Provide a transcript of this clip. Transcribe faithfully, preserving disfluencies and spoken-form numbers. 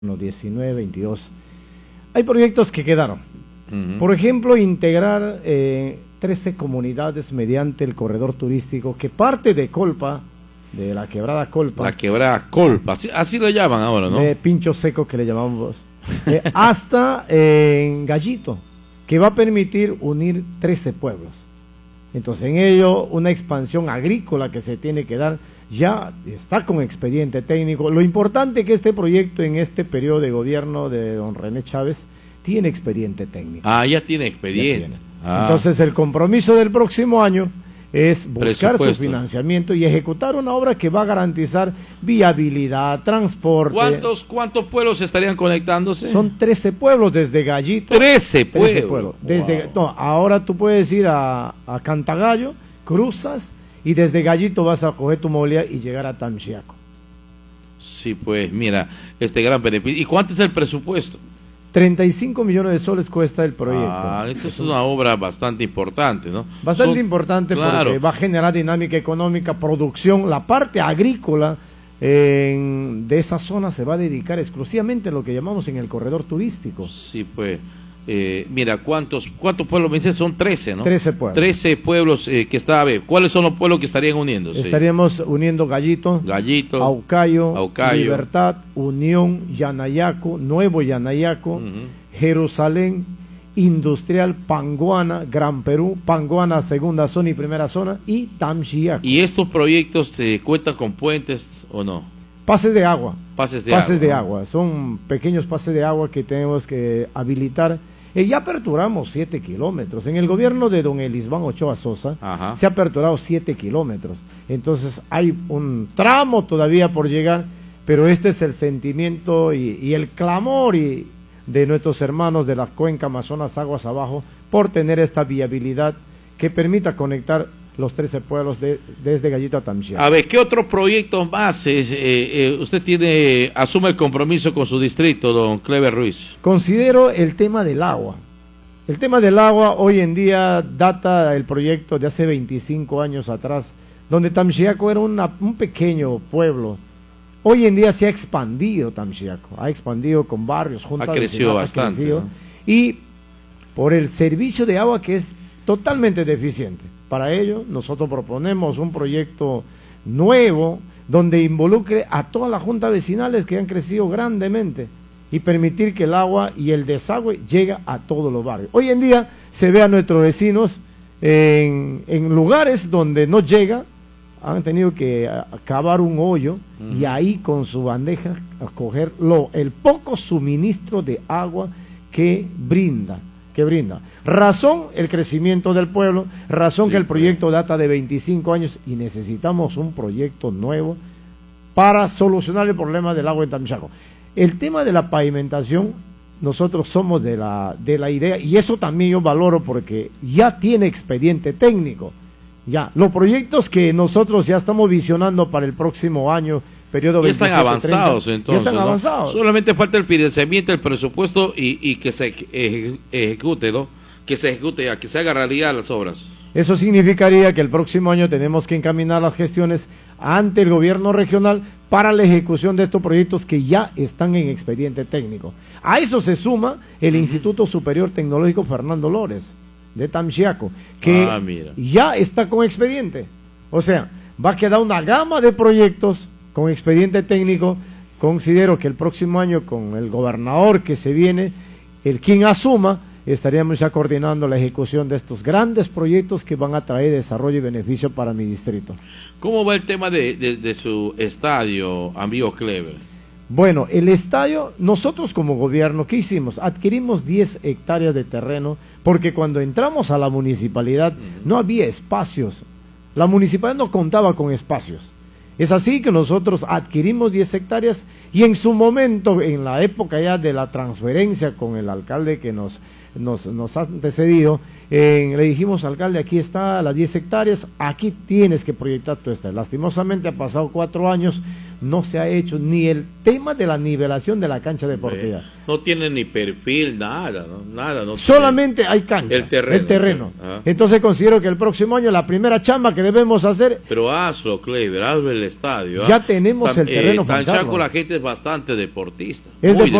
diecinueve, veintidós. Hay proyectos que quedaron. Uh-huh. Por ejemplo, integrar eh, trece comunidades mediante el corredor turístico que parte de Colpa, de la quebrada Colpa. La quebrada Colpa, así, así lo llaman ahora, ¿no? De Pincho Seco, que le llamamos, eh, hasta eh, en Gallito, que va a permitir unir trece pueblos. Entonces, en ello, una expansión agrícola que se tiene que dar, ya está con expediente técnico. Lo importante es que este proyecto en este periodo de gobierno de don René Chávez tiene expediente técnico. Ah, ya tiene expediente. Ya tiene. Ah. Entonces, el compromiso del próximo año es buscar su financiamiento y ejecutar una obra que va a garantizar viabilidad, transporte. ¿Cuántos, cuántos pueblos estarían conectándose? Son trece pueblos desde Gallito. trece pueblos. trece pueblos. Desde, wow. no, ahora tú puedes ir a, a Cantagallo, cruzas y desde Gallito vas a coger tu movilidad y llegar a Tamchiaco. Sí, pues mira, este gran beneficio. ¿Y cuánto es el presupuesto? treinta y cinco millones de soles cuesta el proyecto. Ah, esto es una obra bastante importante, ¿no? Bastante Son, importante claro. porque va a generar dinámica económica, producción. La parte agrícola en, de esa zona se va a dedicar exclusivamente a lo que llamamos en el corredor turístico. Sí, pues. Eh, mira, ¿cuántos cuántos pueblos me dices? Son trece, ¿no? trece pueblos. trece pueblos eh, que está a ver. ¿Cuáles son los pueblos que estarían uniéndose? Estaríamos uniendo Gallito, Gallito, Aucayo, Aucayo, Libertad, Unión, Yanayaco, Nuevo Yanayaco, uh-huh. Jerusalén, Industrial, Panguana, Gran Perú, Panguana, segunda zona y primera zona, y Tamchiaco. ¿Y estos proyectos eh, cuentan con puentes o no? Pases de agua. Pases de pases agua. de ¿no? agua. Son pequeños pases de agua que tenemos que habilitar. Eh, ya aperturamos siete kilómetros. En el gobierno de don Elisbán Ochoa Sosa Ajá. se ha aperturado siete kilómetros. Entonces hay un tramo todavía por llegar, pero este es el sentimiento y, y el clamor y de nuestros hermanos de la cuenca Amazonas Aguas Abajo por tener esta viabilidad que permita conectar los trece pueblos de, desde Gallito a Tamchiaco. A ver, ¿qué otros proyectos más eh, eh, usted tiene, asume el compromiso con su distrito, don Clever Ruiz? Considero el tema del agua. El tema del agua hoy en día data el proyecto de hace veinticinco años atrás, donde Tamchiaco era una, un pequeño pueblo. Hoy en día se ha expandido Tamchiaco, ha expandido con barrios, juntas ha crecido vecinales, bastante, ha crecido, ¿no? Y por el servicio de agua que es totalmente deficiente. Para ello, nosotros proponemos un proyecto nuevo donde involucre a todas las juntas vecinales que han crecido grandemente y permitir que el agua y el desagüe llegue a todos los barrios. Hoy en día se ve a nuestros vecinos en, en lugares donde no llega, han tenido que cavar un hoyo uh-huh. y ahí con su bandeja a coger lo, el poco suministro de agua que brinda. que brinda. Razón, el crecimiento del pueblo, razón sí, que el proyecto sí. data de veinticinco años y necesitamos un proyecto nuevo para solucionar el problema del agua en Tamchiaco. El tema de la pavimentación, nosotros somos de la, de la idea, y eso también yo valoro porque ya tiene expediente técnico. Ya, los proyectos que nosotros ya estamos visionando para el próximo año, periodo ya están avanzados, treinta, entonces. Ya están ¿no? avanzados. Solamente falta el financiamiento, el presupuesto y, y que se eje, ejecute, ¿no? Que se ejecute, que se haga realidad las obras. Eso significaría que el próximo año tenemos que encaminar las gestiones ante el gobierno regional para la ejecución de estos proyectos que ya están en expediente técnico. A eso se suma el uh-huh. Instituto Superior Tecnológico Fernando Lores de Tamchiaco, que ah, ya está con expediente. O sea, va a quedar una gama de proyectos con expediente técnico. Considero que el próximo año, con el gobernador que se viene, el quien asuma, estaríamos ya coordinando la ejecución de estos grandes proyectos que van a traer desarrollo y beneficio para mi distrito. ¿Cómo va el tema de, de, de su estadio, amigo Clever? Bueno, el estadio, nosotros como gobierno, ¿qué hicimos? Adquirimos diez hectáreas de terreno, porque cuando entramos a la municipalidad no había espacios. La municipalidad no contaba con espacios. Es así que nosotros adquirimos diez hectáreas y en su momento, en la época ya de la transferencia con el alcalde que nos nos, nos ha antecedido, eh, le dijimos, alcalde, aquí está las diez hectáreas, aquí tienes que proyectar tu estadio. Lastimosamente ha pasado cuatro años, no se ha hecho ni el tema de la nivelación de la cancha deportiva. No tiene ni perfil, nada, ¿no? Nada. No Solamente hay cancha, el terreno. El terreno. Ah. Entonces considero que el próximo año la primera chamba que debemos hacer... Pero hazlo, Kleiber, hazlo el estadio. Ya ¿ah? tenemos Tan, el terreno, eh, Juan Tan Carlos. la gente es bastante deportista. Es muy